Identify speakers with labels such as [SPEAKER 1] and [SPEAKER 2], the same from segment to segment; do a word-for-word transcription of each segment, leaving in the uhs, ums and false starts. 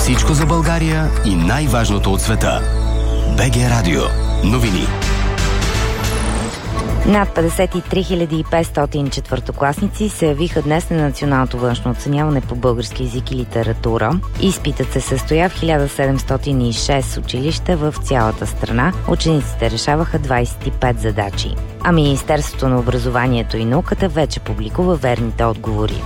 [SPEAKER 1] Всичко за България и най-важното от света. БГ Радио. Новини.
[SPEAKER 2] Над петдесет и три хиляди и петстотин четвъртокласници се явиха днес на националното външно оценяване по български език и литература. Изпитът се състоя в хиляда седемстотин и шест училища в цялата страна. Учениците решаваха двадесет и пет задачи. А Министерството на образованието и науката вече публикува верните отговори.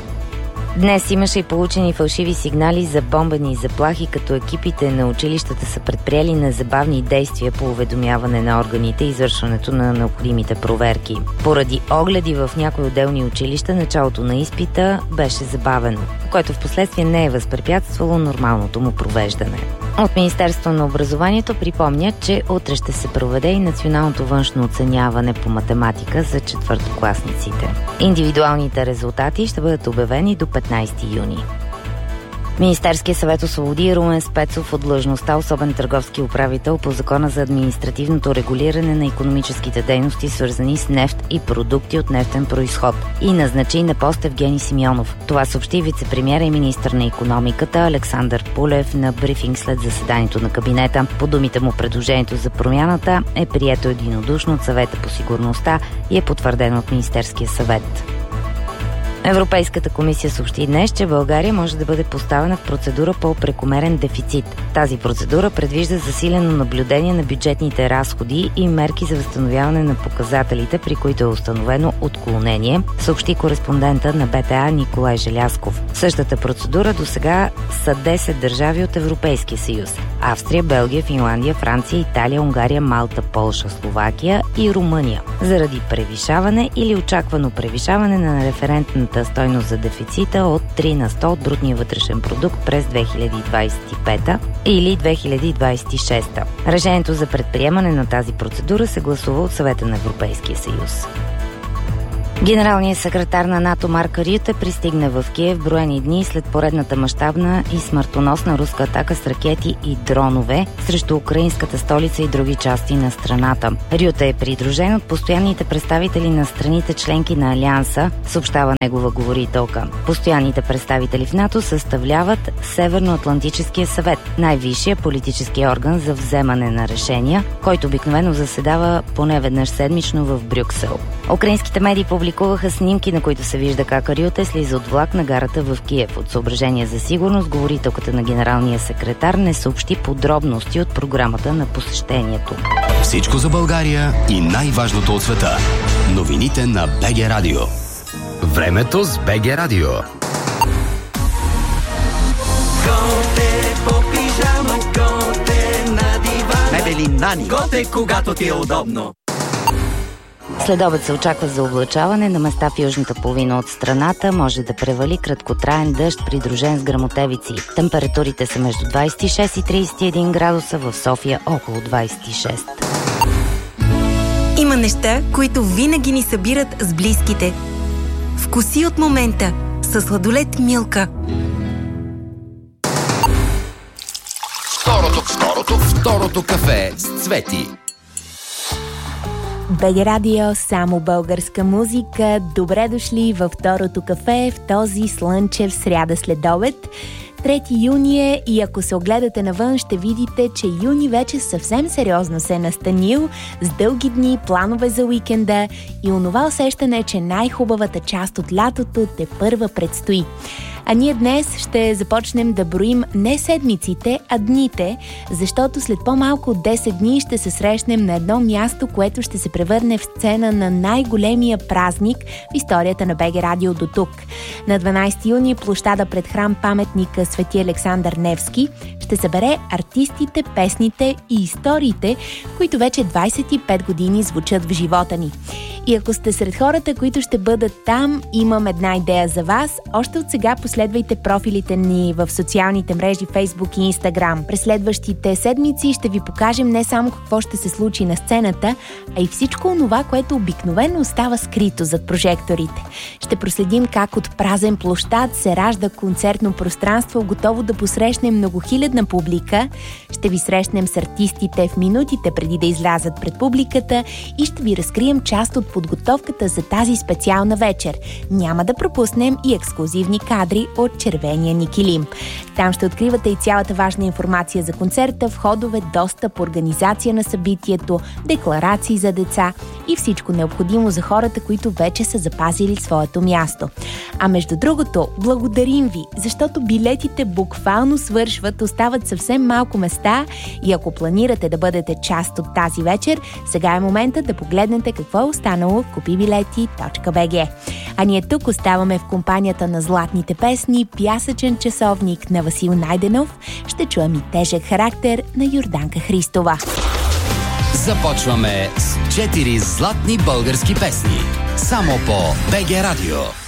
[SPEAKER 2] Днес имаше и получени фалшиви сигнали за бомбени заплахи, като екипите на училищата са предприели незабавни действия по уведомяване на органите и извършването на необходимите проверки. Поради огледи в някои отделни училища, началото на изпита беше забавено, което в последствие не е възпрепятствало нормалното му провеждане. От Министерството на образованието припомня, че утре ще се проведе и националното външно оценяване по математика за четвъртокласниците. Индивидуалните резултати ще бъдат обявени до петнадесети юни. Министерският съвет освободи Румен Спецов от длъжността особен търговски управител по Закона за административното регулиране на икономическите дейности, свързани с нефт и продукти от нефтен произход, и назначи на пост Евгений Симеонов. Това съобщи вицепремиера и министър на икономиката Александър Пулев на брифинг след заседанието на кабинета. По думите му, предложението за промяната е прието единодушно от Съвета по сигурността и е потвърдено от Министерския съвет. Европейската комисия съобщи днес, че България може да бъде поставена в процедура по прекомерен дефицит. Тази процедура предвижда засилено наблюдение на бюджетните разходи и мерки за възстановяване на показателите, при които е установено отклонение, съобщи кореспондента на БТА Николай Желязков. Същата процедура досега са десет държави от Европейския съюз – Австрия, Белгия, Финландия, Франция, Италия, Унгария, Малта, Полша, Словакия и Румъния, заради превишаване или очаквано превишаване на референтната стойност за дефицита от три на сто от брутния вътрешен продукт през две хиляди двадесет и пета или две хиляди двадесет и шеста. Решението за предприемане на тази процедура се гласува от Съвета на Европейския съюз. Генералният секретар на НАТО Марк Рюте пристигна в Киев броени дни след поредната мащабна и смъртоносна руска атака с ракети и дронове срещу украинската столица и други части на страната. Рюте е придружен от постоянните представители на страните членки на Алианса, съобщава негова говорителка. Постоянните представители в НАТО съставляват Северноатлантическия съвет, най-висшия политически орган за вземане на решения, който обикновено заседава поне веднъж седмично в Брюксел. Украинските медии публикуваха снимки, на които се вижда как Рюте слиза от влак на гарата в Киев. От съображения за сигурност, говорителката на генералния секретар не съобщи подробности от програмата на посещението.
[SPEAKER 1] Всичко за България и най-важното от света. Новините на БГ Радио. Времето с БГ Радио.
[SPEAKER 3] Готе по пижама, готе на дивана. Мебели Нани. Готе, когато ти е удобно.
[SPEAKER 2] След обед се очаква за облачаване. На места в южната половина от страната може да превали краткотраен дъжд, придружен с гръмотевици. Температурите са между двадесет и шест и тридесет и един градуса, в София около двадесет и шест.
[SPEAKER 4] Има неща, които винаги ни събират с близките. Вкуси от момента със сладолед Милка.
[SPEAKER 1] Второто, второто, второто кафе с Цвети.
[SPEAKER 5] БГ Радио, само българска музика. Добре дошли във второто кафе в този слънчев сряда след обед. трети юни е и ако се огледате навън, ще видите, че юни вече съвсем сериозно се е настанил с дълги дни, планове за уикенда и онова усещане, че най-хубавата част от лятото тепърва предстои. А ние днес ще започнем да броим не седмиците, а дните, защото след по-малко от десет дни ще се срещнем на едно място, което ще се превърне в сцена на най-големия празник в историята на БГ Радио до тук. На дванадесети юни площада пред храм паметника Свети Александър Невски ще събере артистите, песните и историите, които вече двадесет и пет години звучат в живота ни. И ако сте сред хората, които ще бъдат там, имам една идея за вас. Още от сега последвайте профилите ни в социалните мрежи Facebook и Instagram. През следващите седмици ще ви покажем не само какво ще се случи на сцената, а и всичко онова, което обикновено остава скрито зад прожекторите. Ще проследим как от празен площад се ражда концертно пространство, готово да посрещне многохилядна публика. Ще ви срещнем с артистите в минутите преди да излязат пред публиката и ще ви разкрием част от подготовката за тази специална вечер. Няма да пропуснем и ексклузивни кадри метри от червения ни килим. Там ще откривате и цялата важна информация за концерта, входове, достъп, организация на събитието, декларации за деца и всичко необходимо за хората, които вече са запазили своето място. А между другото, благодарим ви, защото билетите буквално свършват, остават съвсем малко места и ако планирате да бъдете част от тази вечер, сега е момента да погледнете какво е останало в купи билети точка би джи. А ние тук оставаме в компанията на златните песни, пясъчен часовник на Васил Найденов. Ще чуем и тежък характер на Йорданка Христова.
[SPEAKER 1] Започваме с четири златни български песни. Само по БГ Радио.